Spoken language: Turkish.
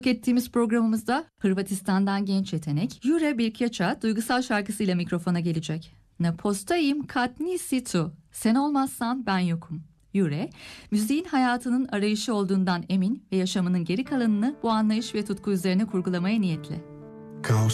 ettiğimiz programımızda Hırvatistan'dan genç yetenek Jure Birkeça duygusal şarkısıyla mikrofona gelecek. Ne postayım kad nisi tu. Sen olmazsan ben yokum. Jure, müziğin hayatının arayışı olduğundan emin ve yaşamının geri kalanını bu anlayış ve tutku üzerine kurgulamaya niyetli. Kaos